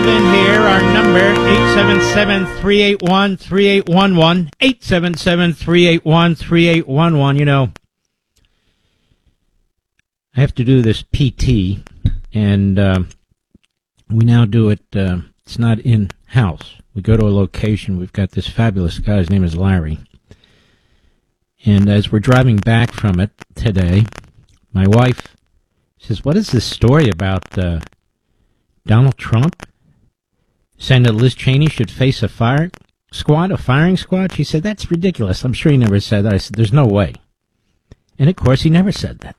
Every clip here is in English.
Sullivan here. Our number, 877-381-3811. 877-381-3811. You know, I have to do this PT, and we now do it, it's not in-house. We go to a location. We've got this fabulous guy. His name is Larry. And as we're driving back from it today, my wife says, what is this story about Donald Trump saying that Liz Cheney should face a firing squad? She said, that's ridiculous. I'm sure he never said that. I said, there's no way. And, of course, he never said that.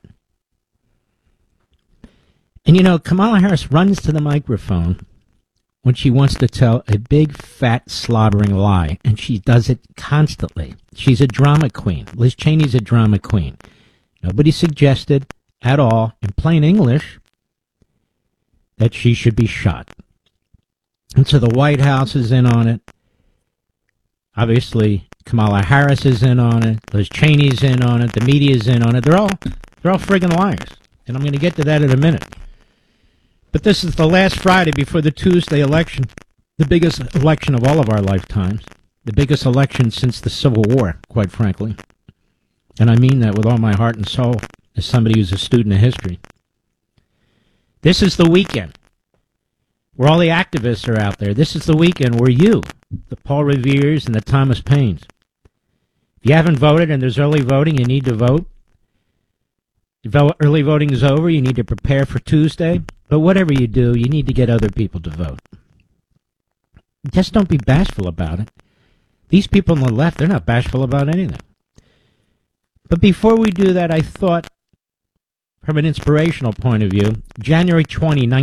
And, you know, Kamala Harris runs to the microphone when she wants to tell a big, fat, slobbering lie, and she does it constantly. She's a drama queen. Liz Cheney's a drama queen. Nobody suggested at all, in plain English, that she should be shot. And so the White House is in on it. Obviously, Kamala Harris is in on it. Liz Cheney's in on it. The media's in on it. They're all friggin' liars. And I'm going to get to that in a minute. But this is the last Friday before the Tuesday election, the biggest election of all of our lifetimes, the biggest election since the Civil War, quite frankly. And I mean that with all my heart and soul, as somebody who's a student of history. This is the weekend where all the activists are out there. This is the weekend where you, the Paul Reveres and the Thomas Paines, if you haven't voted and there's early voting, you need to vote. If early voting is over, you need to prepare for Tuesday. But whatever you do, you need to get other people to vote. Just don't be bashful about it. These people on the left, they're not bashful about anything. But before we do that, I thought, from an inspirational point of view, January 20,